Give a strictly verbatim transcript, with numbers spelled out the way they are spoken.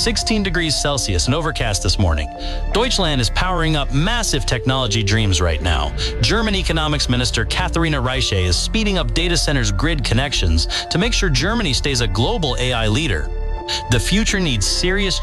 sixteen degrees Celsius and overcast this morning. Deutschland is powering up massive technology dreams right now. German Economics Minister Katharina Reiche is speeding up data centers' grid connections to make sure Germany stays a global A I leader. The future needs serious